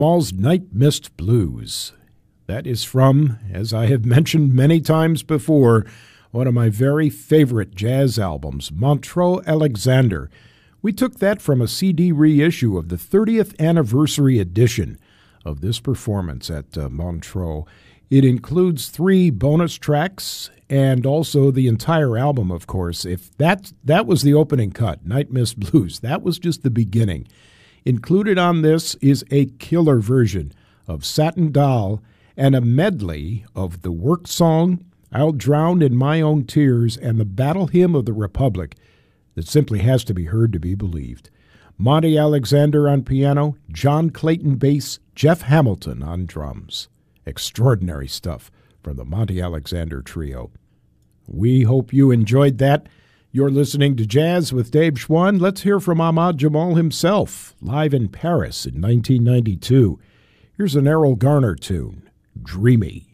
Small's Night Mist Blues. That is from, as I have mentioned many times before, one of my very favorite jazz albums, Montreux Alexander. We took that from a CD reissue of the 30th anniversary edition of this performance at Montreux. It includes 3 bonus tracks and also the entire album, of course. If that was the opening cut, Night Mist Blues, that was just the beginning. Included on this is a killer version of Satin Doll and a medley of the work song, I'll Drown in My Own Tears, and the Battle Hymn of the Republic that simply has to be heard to be believed. Monty Alexander on piano, John Clayton bass, Jeff Hamilton on drums. Extraordinary stuff from the Monty Alexander Trio. We hope you enjoyed that. You're listening to Jazz with Dave Schwann. Let's hear from Ahmad Jamal himself, live in Paris in 1992. Here's an Errol Garner tune, Dreamy.